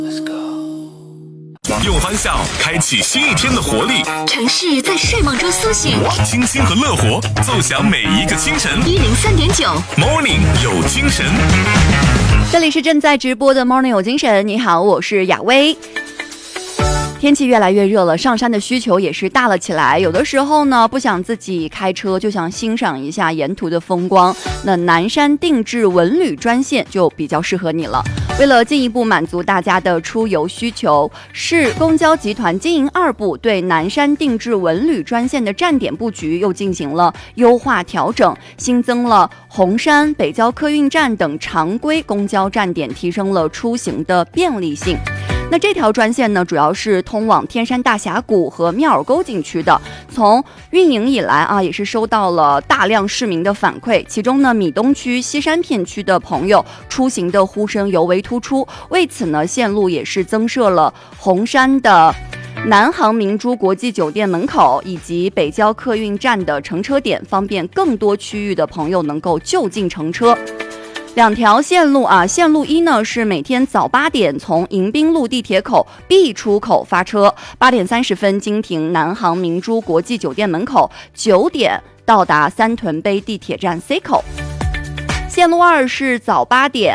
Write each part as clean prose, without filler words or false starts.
用欢笑开启新一天的活力， 城市在睡梦中苏醒， 清新和乐活奏响每一个清晨。 103.9 Morning 有精神。 这里是正在直播的 Morning 有精神。你好，我是雅薇。天气越来越热了，上山的需求也是大了起来。有的时候呢，不想自己开车，就想欣赏一下沿途的风光。那南山定制文旅专线就比较适合你了。为了进一步满足大家的出游需求，市公交集团经营2部对南山定制文旅专线的站点布局又进行了优化调整，新增了红山、北郊客运站等常规公交站点，提升了出行的便利性。那这条专线呢，主要是通往天山大峡谷和妙尔沟景区的。从运营以来啊，也是收到了大量市民的反馈，其中呢，米东区、西山片区的朋友出行的呼声尤为突出。为此呢，线路也是增设了红山的南航明珠国际酒店门口以及北郊客运站的乘车点，方便更多区域的朋友能够就近乘车。2条线路啊，线路1呢是每天早8点从迎宾路地铁口 B 出口发车，8点30分经停南航明珠国际酒店门口，9点到达三屯碑地铁站 C 口。线路2是早8点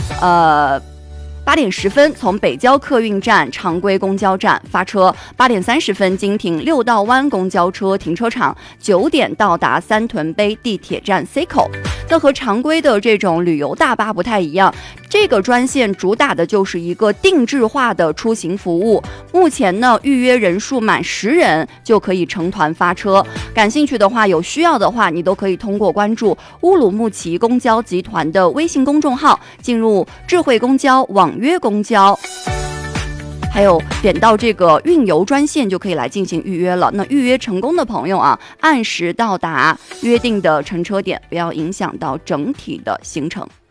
8点10分从北郊客运站常规公交站发车，8点30分经停六道湾公交车停车场，9点到达三屯碑地铁站 C 口。那和常规的这种旅游大巴不太一样，这个专线主打的就是一个定制化的出行服务。目前呢，预约人数满10人就可以成团发车。感兴趣的话，有需要的话，你都可以通过关注乌鲁木齐公交集团的微信公众号，进入智慧公交网约公交，还有点到这个运游专线就可以来进行预约了。那预约成功的朋友啊，按时到达约定的乘车点，不要影响到整体的行程。